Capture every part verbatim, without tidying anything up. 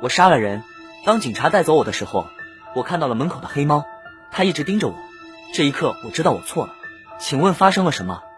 我杀了人。当警察带走我的时候，我看到了门口的黑猫，它一直盯着我。这一刻，我知道我错了。请问发生了什么？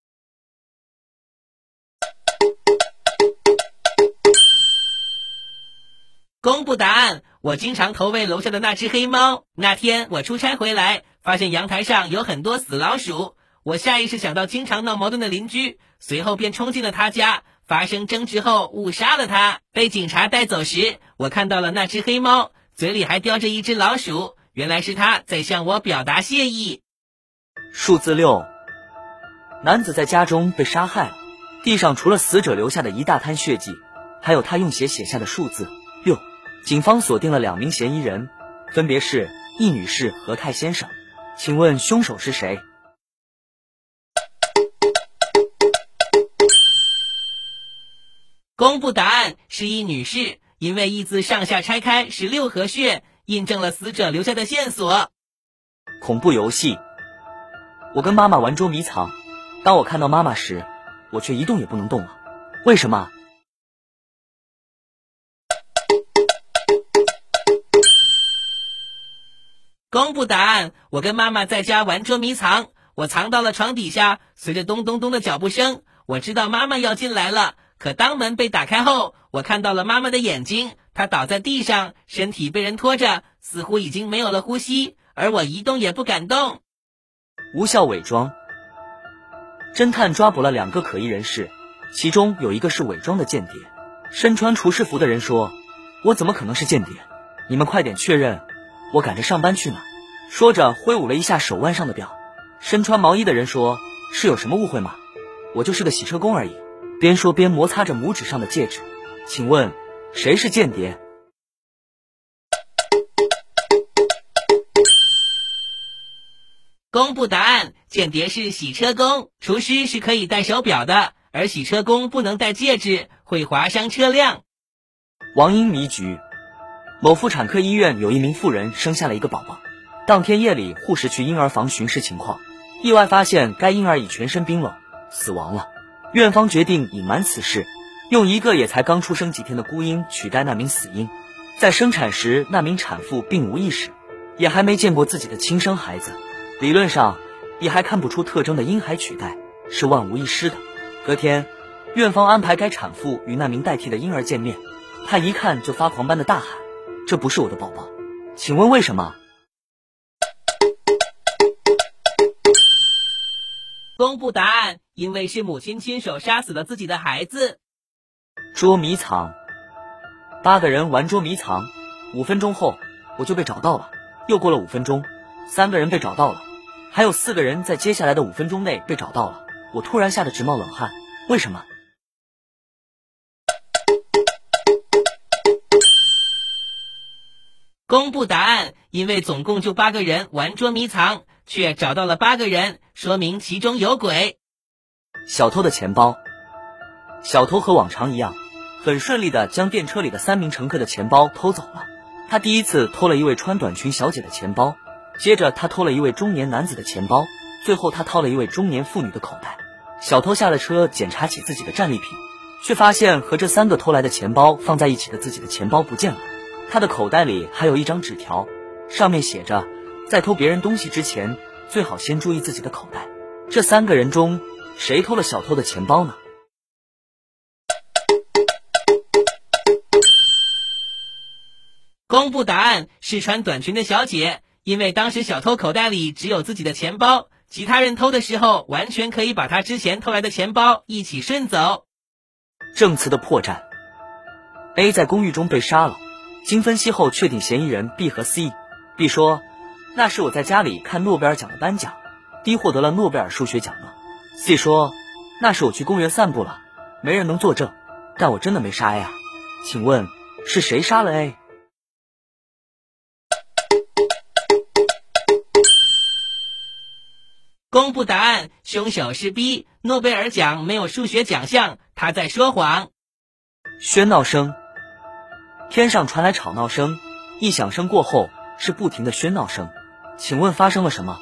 公布答案，我经常投喂楼下的那只黑猫。那天我出差回来，发现阳台上有很多死老鼠，我下意识想到经常闹矛盾的邻居，随后便冲进了他家，发生争执后误杀了他。被警察带走时，我看到了那只黑猫，嘴里还叼着一只老鼠，原来是他在向我表达谢意。 数字六，男子在家中被杀害了，地上除了死者留下的一大滩血迹，还有他用血写下的数字六。警方锁定了两名嫌疑人，分别是易女士和泰先生。请问凶手是谁？ 公布答案是易女士，因为易字上下拆开是六合穴，印证了死者留下的线索。 恐怖游戏。我跟妈妈玩捉迷藏，当我看到妈妈时，我却一动也不能动了。为什么？ 公布答案，我跟妈妈在家玩捉迷藏，我藏到了床底下，随着咚咚咚的脚步声，我知道妈妈要进来了。可当门被打开后，我看到了妈妈的眼睛，她倒在地上，身体被人拖着，似乎已经没有了呼吸，而我一动也不敢动。 无效伪装。侦探抓捕了两个可疑人士，其中有一个是伪装的间谍。身穿厨师服的人说：“我怎么可能是间谍？你们快点确认，我赶着上班去呢。”说着挥舞了一下手腕上的表。身穿毛衣的人说：“是有什么误会吗？我就是个洗车工而已。”边说边摩擦着拇指上的戒指。请问谁是间谍？ 公布答案，间谍是洗车工，厨师是可以戴手表的，而洗车工不能戴戒指，会划伤车辆。 王英迷局。某妇产科医院有一名妇人生下了一个宝宝，当天夜里护士去婴儿房巡视情况，意外发现该婴儿已全身冰冷，死亡了。院方决定隐瞒此事，用一个也才刚出生几天的孤婴取代那名死婴。在生产时，那名产妇并无意识，也还没见过自己的亲生孩子，理论上也还看不出特征的婴孩取代是万无一失的。隔天，院方安排该产妇与那名代替的婴儿见面，他一看就发狂般的大喊：“这不是我的宝宝！”请问为什么？ 公布答案，因为是母亲亲手杀死了自己的孩子。 捉迷藏。八个人玩捉迷藏，五分钟后我就被找到了。又过了五分钟，三个人被找到了，还有四个人在接下来的五分钟内被找到了。我突然吓得直冒冷汗，为什么？ 公布答案，因为总共就八个人玩捉迷藏，却找到了八个人，说明其中有鬼。 小偷的钱包。小偷和往常一样，很顺利地将电车里的三名乘客的钱包偷走了。他第一次偷了一位穿短裙小姐的钱包，接着他偷了一位中年男子的钱包，最后他掏了一位中年妇女的口袋。小偷下了车检查起自己的战利品，却发现和这三个偷来的钱包放在一起的自己的钱包不见了。他的口袋里还有一张纸条，上面写着：在偷别人东西之前，最好先注意自己的口袋。这三个人中，谁偷了小偷的钱包呢？ 公布答案是穿短裙的小姐，因为当时小偷口袋里只有自己的钱包，其他人偷的时候完全可以把他之前偷来的钱包一起顺走。 证词的破绽。 A 在公寓中被杀了，经分析后确定嫌疑人 B 和 C。 B 说，那是我在家里看诺贝尔奖的颁奖， D 获得了诺贝尔数学奖呢。 C 说，那是我去公园散步了，没人能作证，但我真的没杀 A 啊。请问是谁杀了 A？ 公布答案，凶手是 B， 诺贝尔奖没有数学奖项，他在说谎。 喧闹声。天上传来吵闹声，一响声过后是不停的喧闹声，请问发生了什么？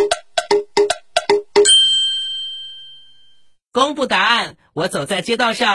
公布答案，我走在街道上。